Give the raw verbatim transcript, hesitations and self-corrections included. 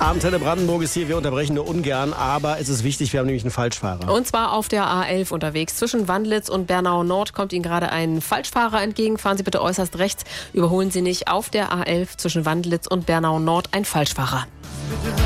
Abendhelle Brandenburg ist hier. Wir unterbrechen nur ungern, aber es ist wichtig, wir haben nämlich einen Falschfahrer. Und zwar auf der A elf unterwegs. Zwischen Wandlitz und Bernau Nord kommt Ihnen gerade ein Falschfahrer entgegen. Fahren Sie bitte äußerst rechts. Überholen Sie nicht. Auf der A elf zwischen Wandlitz und Bernau Nord ein Falschfahrer.